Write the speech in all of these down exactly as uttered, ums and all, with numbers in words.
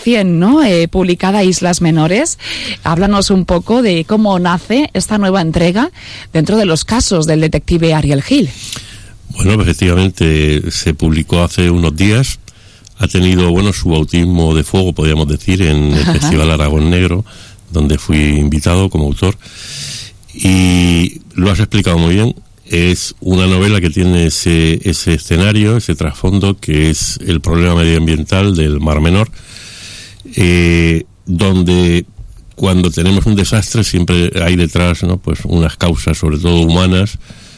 recién, ¿no? Eh, publicada Islas Menores. Háblanos un poco de cómo nace esta nueva entrega dentro de los casos del detective Ariel Gil. Bueno, efectivamente se publicó hace unos días. Ha tenido, bueno, su bautismo de fuego, podríamos decir, en el Festival Aragón Negro, donde fui invitado como autor. Y lo has explicado muy bien. Es una novela que tiene ese, ese escenario, ese trasfondo, que es el problema medioambiental del Mar Menor, eh, donde cuando tenemos un desastre siempre hay detrás, ¿no?, pues unas causas, sobre todo humanas,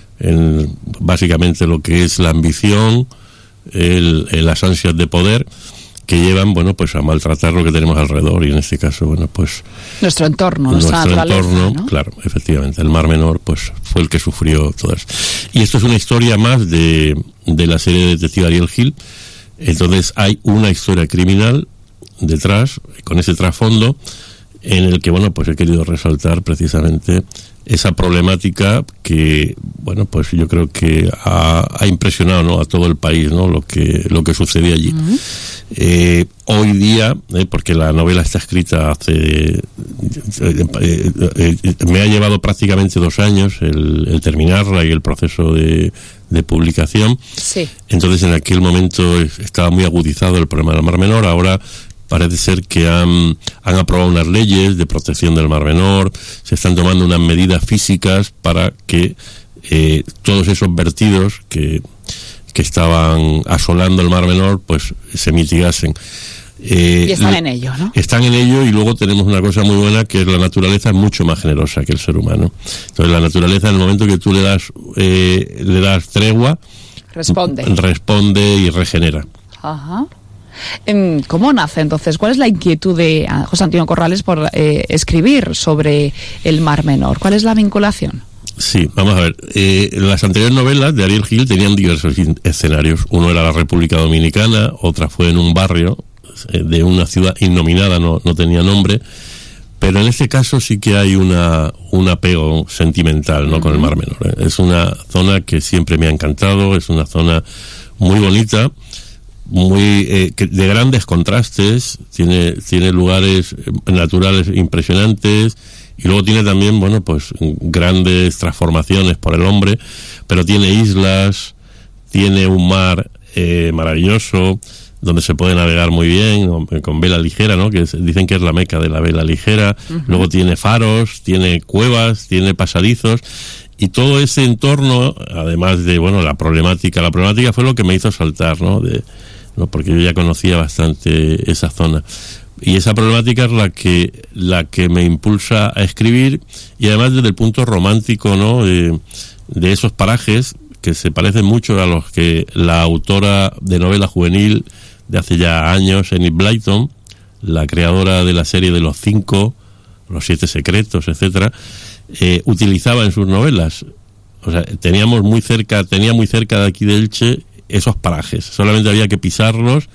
en básicamente lo que es la ambición, el, el, las ansias de poder, que llevan, bueno, pues a maltratar lo que tenemos alrededor, y en este caso, bueno, pues nuestro entorno, nuestra nuestro naturaleza, entorno, ¿no? Claro, efectivamente, el Mar Menor, pues fue el que sufrió todas. Y esto es una historia más de, de la serie de Detective Ariel Gil. Entonces hay una historia criminal detrás, con ese trasfondo, en el que, bueno, pues he querido resaltar precisamente esa problemática que, bueno, pues yo creo que ha, ha impresionado, ¿no?, a todo el país, ¿no?, lo que lo que sucedía allí. Uh-huh. Eh, hoy día, eh, porque la novela está escrita hace... Eh, eh, eh, me ha llevado prácticamente dos años el, el terminarla y el proceso de, de publicación. Sí. Entonces, en aquel momento estaba muy agudizado el problema del Mar Menor. Ahora parece ser que han, han aprobado unas leyes de protección del Mar Menor, se están tomando unas medidas físicas para que eh, todos esos vertidos que, que estaban asolando el Mar Menor, pues se mitigasen. Eh, y están en ello, ¿no? Están en ello, y luego tenemos una cosa muy buena, que es la naturaleza es mucho más generosa que el ser humano. Entonces la naturaleza, en el momento que tú le das, eh, le das tregua, responde. responde y regenera. Ajá. ¿Cómo nace entonces? ¿Cuál es la inquietud de José Antonio Corrales por eh, escribir sobre el Mar Menor? ¿Cuál es la vinculación? Sí, vamos a ver. Eh, las anteriores novelas de Ariel Gil tenían diversos escenarios. Uno era la República Dominicana, otra fue en un barrio eh, de una ciudad innominada, no, no tenía nombre. Pero en este caso sí que hay una un apego sentimental, ¿no?, uh-huh, con el Mar Menor. ¿eh? Es una zona que siempre me ha encantado, es una zona muy bonita, muy eh, de grandes contrastes, tiene tiene lugares naturales impresionantes, y luego tiene también, bueno, pues grandes transformaciones por el hombre, pero tiene islas, tiene un mar eh, maravilloso, donde se puede navegar muy bien, con vela ligera, ¿no?, que es, dicen que es la meca de la vela ligera. Uh-huh. Luego tiene faros, tiene cuevas, tiene pasadizos, y todo ese entorno, además de, bueno, la problemática, la problemática fue lo que me hizo saltar, ¿no?, de, ¿no?, porque yo ya conocía bastante esa zona. Y esa problemática es la que la que me impulsa a escribir, y además desde el punto romántico, ¿no?, de, de esos parajes que se parecen mucho a los que la autora de novela juvenil de hace ya años, Enid Blyton, la creadora de la serie de Los Cinco, Los Siete Secretos, etcétera, eh, utilizaba en sus novelas. O sea, teníamos muy cerca, tenía muy cerca de aquí de Elche esos parajes. Solamente había que pisarlos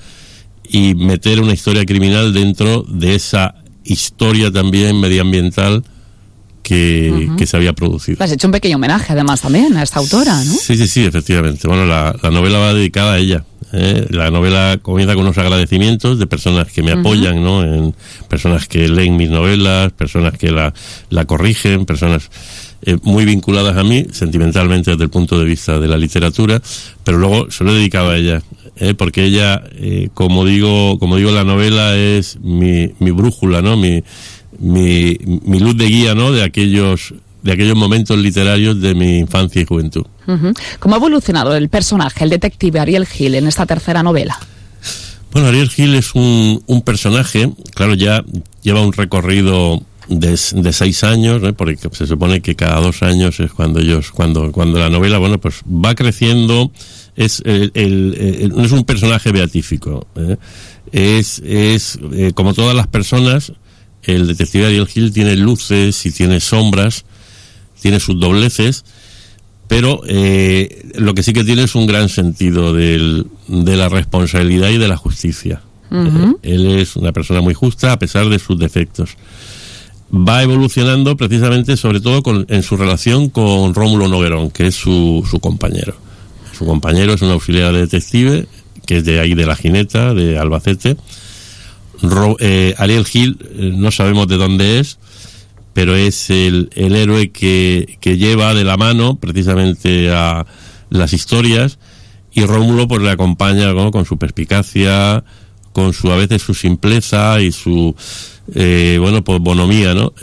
y meter una historia criminal dentro de esa historia también medioambiental que, uh-huh, que se había producido. Has hecho un pequeño homenaje además también a esta autora, ¿no? Sí, sí, sí, efectivamente. Bueno, la, la novela va dedicada a ella. ¿eh? La novela comienza con unos agradecimientos de personas que me uh-huh. apoyan, ¿no? En personas que leen mis novelas, personas que la, la corrigen, personas eh, muy vinculadas a mí, sentimentalmente desde el punto de vista de la literatura, pero luego se lo he dedicado a ella. Eh, porque ella, eh, como digo, como digo, la novela es mi, mi brújula, ¿no? Mi, mi, mi luz de guía, ¿no? De aquellos, de aquellos momentos literarios de mi infancia y juventud. Uh-huh. ¿Cómo ha evolucionado el personaje, el detective Ariel Gil, en esta tercera novela? Bueno, Ariel Gil es un, un personaje, claro, ya lleva un recorrido de, de seis años, ¿eh? Porque se supone que cada dos años es cuando ellos, cuando, cuando la novela, bueno, pues va creciendo. Es el, el, el, no es un personaje beatífico, ¿eh? es es eh, como todas las personas, el detective Ariel Gil tiene luces y tiene sombras, tiene sus dobleces, pero eh, lo que sí que tiene es un gran sentido del, de la responsabilidad y de la justicia. Uh-huh. eh, él es una persona muy justa a pesar de sus defectos. Va evolucionando precisamente, sobre todo con, en su relación con Rómulo Noguerón, que es su, su compañero. Su compañero es un auxiliar de detective, que es de ahí de La Gineta, de Albacete. Ro, eh, Ariel Hill, eh, no sabemos de dónde es, pero es el, el héroe que, que lleva de la mano precisamente a las historias, y Rómulo pues le acompaña, ¿no?, con su perspicacia, con su a veces su simpleza y su eh, bueno pues bonomía, ¿no?